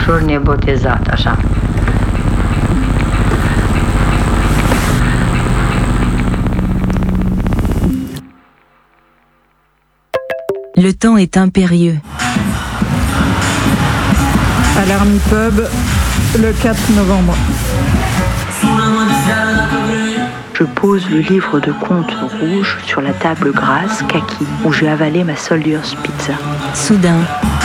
ușor nebotezat, așa. Le temps est impérieux. À l'Army Pub, le 4 novembre. Je pose le livre de contes rouge sur la table grasse, kaki, où j'ai avalé ma Soldier's Pizza. Soudain,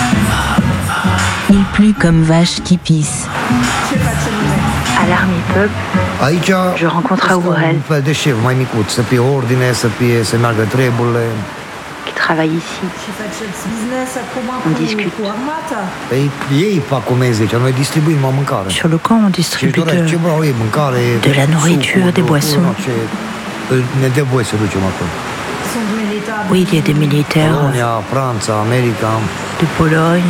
il plut comme vache qui pisse. À l'Army Pub, je rencontre Aurel, qui travaille ici. On discute. Sur le camp, on distribue de la nourriture, des boissons. Oui, il y a des militaires de Pologne,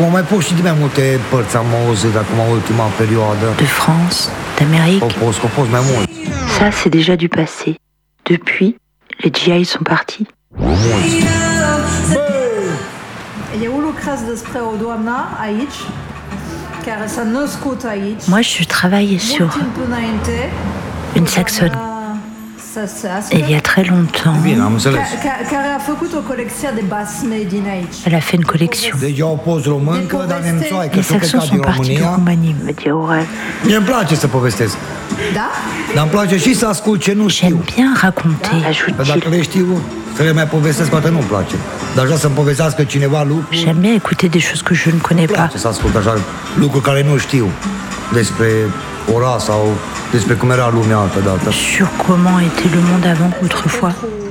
de France, d'Amérique. Ça, c'est déjà du passé. Depuis, les GI sont partis. Moi, je travaille sur une saxonne. Il y a très longtemps, elle a fait une collection. Les saxons sont partis de Roumanie, me dit Aurel. J'aime bien raconter, ajoute-t-il. J'aime bien écouter des choses que je ne connais pas. Sur comment était le monde avant, autrefois.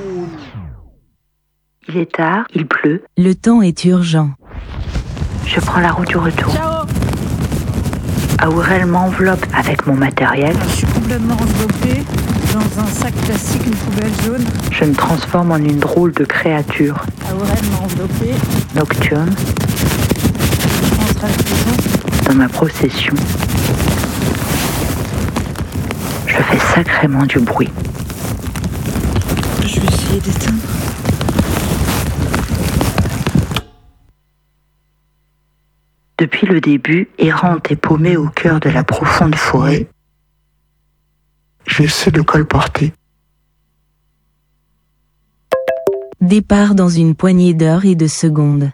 Il est tard, il pleut. Le temps est urgent. Je prends la route du retour. Ciao. Aurel m'enveloppe avec mon matériel. Je suis complètement enveloppée dans un sac plastique, une poubelle jaune. Je me transforme en une drôle de créature. Aurel m'a enveloppée. Nocturne. Je rentre à la maison. Dans ma procession. Je fais sacrément du bruit. Je vais essayer d'éteindre. Depuis le début, errante et paumée au cœur de la profonde forêt, j'essaie de colporter. Départ dans une poignée d'heures et de secondes.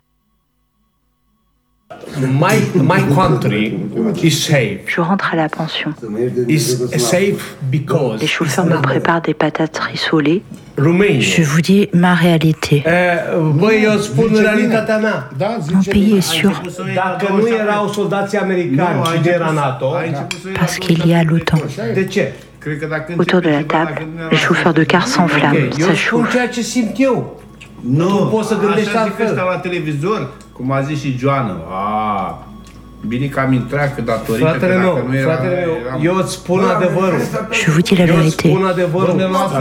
My country is safe. Je rentre à la pension. Is safe because Les chauffeurs me préparent des patates rissolées. Romania. Je vous dis ma réalité. Băi, eu spun realitatea mea. Mon pays est sûr, Dacă nu erau soldații americani și nu era NATO, parce qu'il y a l'OTAN. de ce? Autour de la table, les chauffeurs de car s'enflamment, Eu ça spun chauffe. ceea ce simt eu. Tu poți să gândești așa zic ăsta altfel. la televizor, cum a zis și Joana. Bine că am intrat, că datorită, că Fratele dacă meu, nu era... fratele meu, eu îți spun adevărul. Je vous dis la Eu îți vérité, spun adevărul.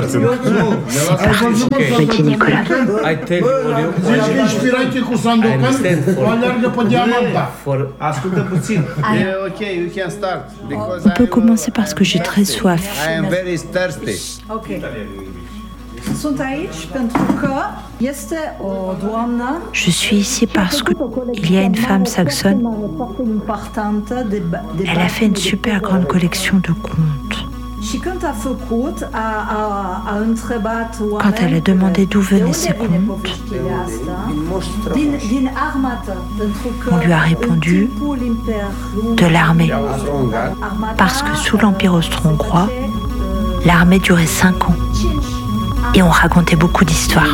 me dit Nicolas. I tell you, Zici că inspirație cu Sandokan, o aleargă pe Diamanta. ascultă puțin. Ok, you can start. On peut commencer parce que j'ai très soif. I am very thirsty. Ok. Sunt aici pentru că este o doamnă. Je suis ici parce qu'il y a une femme saxonne. Elle a fait une super grande collection de contes. Quand elle a demandé d'où venaient ces contes, on lui a répondu de l'armée. Parce que sous l'Empire austro-hongrois, l'armée durait 5 ans. Et on racontait beaucoup d'histoires.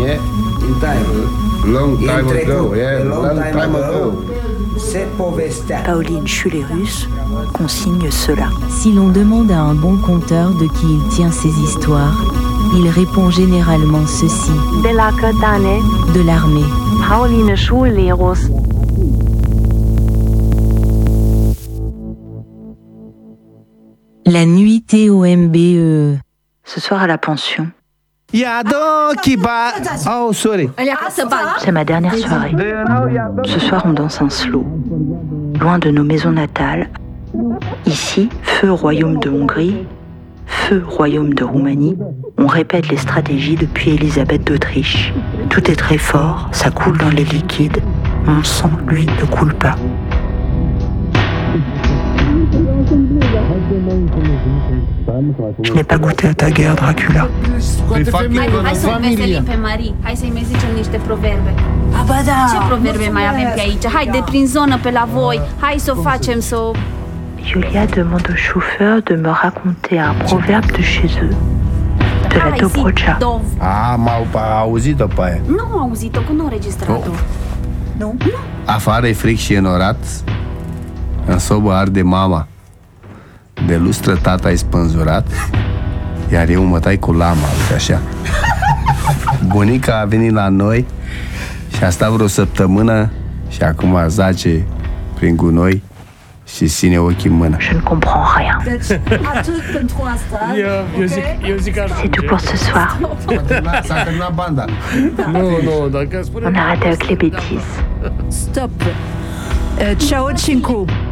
Long time ago, yeah, long time ago. Pauline Schulerus consigne cela. Si l'on demande à un bon conteur de qui il tient ses histoires, il répond généralement ceci. De la Cătane, De l'armée. Pauline Schulerus. La nuit TOMBE. Ce soir à la pension, Oh, sorry. c'est ma dernière soirée. Ce soir, on danse un slow. Loin de nos maisons natales. Ici, feu royaume de Hongrie, feu royaume de Roumanie. On répète les stratégies depuis Élisabeth d'Autriche. Tout est très fort, ça coule dans les liquides. Mon sang, lui, ne coule pas. Je n'ai pas goûté à ta guerre, Dracula. Scoate femeile Hai din să o veselim familie. pe Marie. Hai să-i mai zicem niște proverbe. Ba da! Ce proverbe mai avem pe aici? Hai de prin zonă pe la voi. Hai să o facem să o... Julia demande au chauffeur de me raconter un proverbe de chez eux, de la Hai, zi, Dobrogea. M-au auzit-o pe aia. Nu am auzit-o, că nu am înregistrat-o. Nu? Afară e fric și e norat, în sobă arde mama. De lustră tata e spânzurat, iar eu mă tai cu lama, uite așa. Bunica a venit la noi și a stat vreo săptămână și acum zace prin gunoi și ține ochii în mână. Je ne comprends rien. Deci, atât pentru asta. Eu zic că C'est tout pour ce soir. S-a terminat banda. Nu, dacă spune... On arrête avec les bêtises. Stop. Ciao, Cinco.